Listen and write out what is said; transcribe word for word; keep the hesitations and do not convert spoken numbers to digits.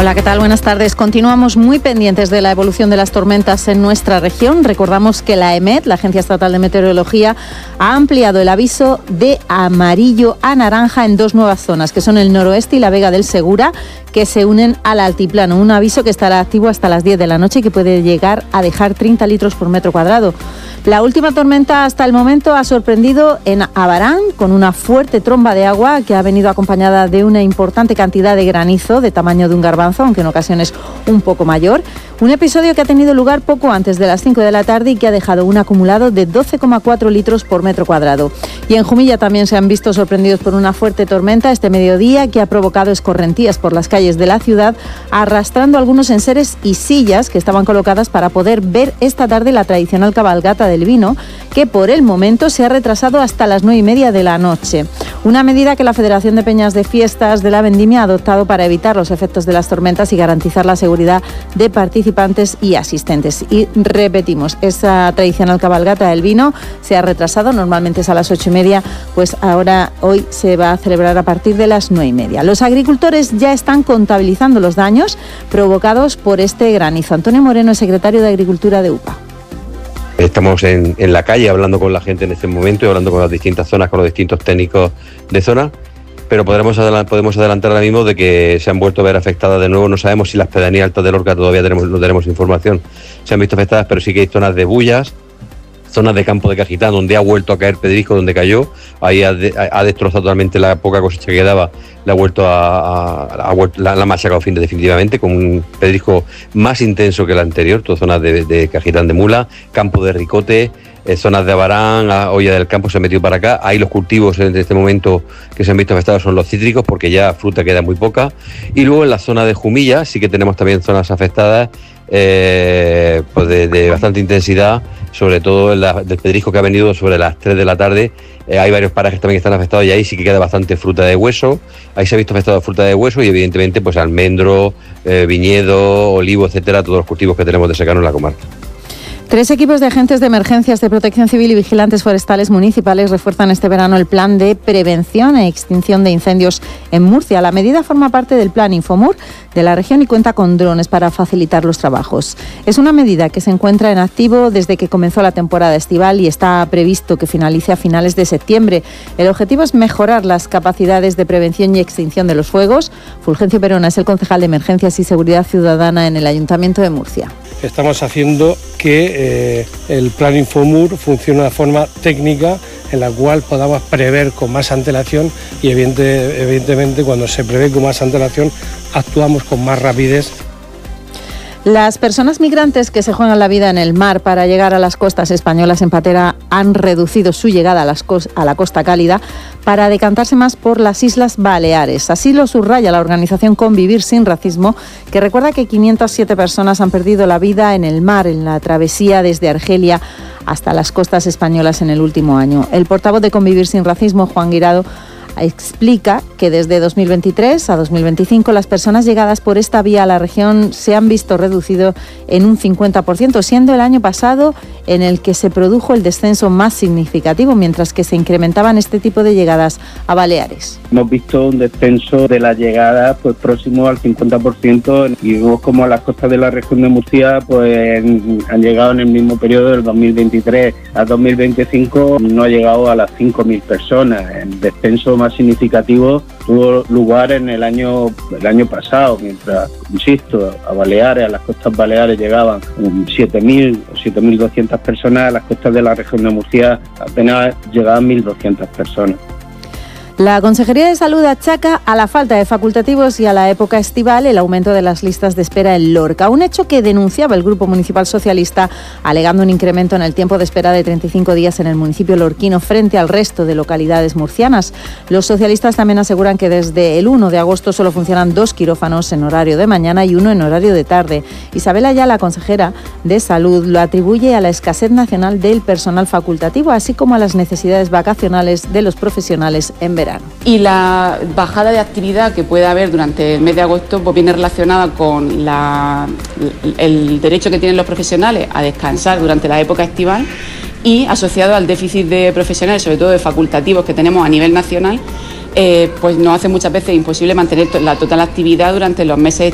Hola, ¿qué tal? Buenas tardes. Continuamos muy pendientes de la evolución de las tormentas en nuestra región. Recordamos que la EMET, la Agencia Estatal de Meteorología, ha ampliado el aviso de amarillo a naranja en dos nuevas zonas, que son el noroeste y la Vega del Segura, que se unen al altiplano. Un aviso que estará activo hasta las diez de la noche y que puede llegar a dejar treinta litros por metro cuadrado. La última tormenta hasta el momento ha sorprendido en Abarán con una fuerte tromba de agua que ha venido acompañada de una importante cantidad de granizo de tamaño de un garbanzo, aunque en ocasiones un poco mayor. Un episodio que ha tenido lugar poco antes de las cinco de la tarde y que ha dejado un acumulado de doce coma cuatro litros por metro cuadrado. Y en Jumilla también se han visto sorprendidos por una fuerte tormenta este mediodía que ha provocado escorrentías por las calles de la ciudad, arrastrando algunos enseres y sillas que estaban colocadas para poder ver esta tarde la tradicional cabalgata del vino, que por el momento se ha retrasado hasta las nueve y media de la noche. Una medida que la Federación de Peñas de Fiestas de la Vendimia ha adoptado para evitar los efectos de las tormentas y garantizar la seguridad de participantes y asistentes. Y repetimos, esa tradicional cabalgata del vino se ha retrasado, normalmente es a las ocho y media, pues ahora hoy se va a celebrar a partir de las nueve y media. Los agricultores ya están contabilizando los daños provocados por este granizo. Antonio Moreno es secretario de Agricultura de U P A. Estamos en, en la calle hablando con la gente en este momento y hablando con las distintas zonas, con los distintos técnicos de zona, pero podremos adelantar, podemos adelantar ahora mismo de que se han vuelto a ver afectadas de nuevo. No sabemos si las pedanías altas de Lorca, todavía tenemos, no tenemos información, se han visto afectadas, pero sí que hay zonas de Bullas, zonas de Campo de Cajitán, donde ha vuelto a caer pedrisco, donde cayó, ahí ha, de, ha destrozado totalmente la poca cosecha que daba, la ha vuelto a, a, a la, la ha machacado fin de, definitivamente, con un pedrisco más intenso que el anterior, todas zonas de, de Cajitán de Mula, Campo de Ricote, eh, zonas de Abarán, a Olla del Campo se han metido para acá. Ahí los cultivos en este momento que se han visto afectados son los cítricos, porque ya fruta queda muy poca, y luego en la zona de Jumilla sí que tenemos también zonas afectadas, eh, pues de, de bastante intensidad, sobre todo la, del pedrisco que ha venido sobre las tres de la tarde. Eh, hay varios parajes también que están afectados y ahí sí que queda bastante fruta de hueso. Ahí se ha visto afectado fruta de hueso y evidentemente pues almendro, eh, viñedo, olivo, etcétera, todos los cultivos que tenemos de secano en la comarca. Tres equipos de agentes de emergencias de protección civil y vigilantes forestales municipales refuerzan este verano el plan de prevención e extinción de incendios en Murcia. La medida forma parte del plan Infomur de la región y cuenta con drones para facilitar los trabajos. Es una medida que se encuentra en activo desde que comenzó la temporada estival y está previsto que finalice a finales de septiembre. El objetivo es mejorar las capacidades de prevención y extinción de los fuegos. Fulgencio Perona es el concejal de Emergencias y Seguridad Ciudadana en el Ayuntamiento de Murcia. Estamos haciendo que eh, el plan Infomur funcione de forma técnica en la cual podamos prever con más antelación y evidente, evidentemente cuando se prevé con más antelación actuamos con más rapidez. Las personas migrantes que se juegan la vida en el mar para llegar a las costas españolas en patera han reducido su llegada a, las cos- a la costa cálida para decantarse más por las Islas Baleares. Así lo subraya la organización Convivir Sin Racismo, que recuerda que quinientas siete personas han perdido la vida en el mar en la travesía desde Argelia hasta las costas españolas en el último año. El portavoz de Convivir Sin Racismo, Juan Guirado, explica que desde dos mil veintitrés a dos mil veinticinco las personas llegadas por esta vía a la región se han visto reducido en un cincuenta por ciento, siendo el año pasado en el que se produjo el descenso más significativo, mientras que se incrementaban este tipo de llegadas a Baleares. Hemos visto un descenso de las llegadas pues próximo al cincuenta por ciento y vemos como las costas de la región de Murcia pues han llegado en el mismo periodo del dos mil veintitrés a dos mil veinticinco, no ha llegado a las cinco mil personas. El descenso más significativo tuvo lugar en el año el año pasado, mientras, insisto, a Baleares, a las costas Baleares llegaban siete mil o siete mil doscientas personas, a las costas de la región de Murcia apenas llegaban mil doscientas personas. La Consejería de Salud achaca a la falta de facultativos y a la época estival el aumento de las listas de espera en Lorca, un hecho que denunciaba el Grupo Municipal Socialista, alegando un incremento en el tiempo de espera de treinta y cinco días en el municipio lorquino frente al resto de localidades murcianas. Los socialistas también aseguran que desde el uno de agosto solo funcionan dos quirófanos en horario de mañana y uno en horario de tarde. Isabel Ayala, consejera de Salud, lo atribuye a la escasez nacional del personal facultativo, así como a las necesidades vacacionales de los profesionales en verano. Y la bajada de actividad que puede haber durante el mes de agosto pues viene relacionada con la, el derecho que tienen los profesionales a descansar durante la época estival y asociado al déficit de profesionales, sobre todo de facultativos que tenemos a nivel nacional, eh, pues nos hace muchas veces imposible mantener la total actividad durante los meses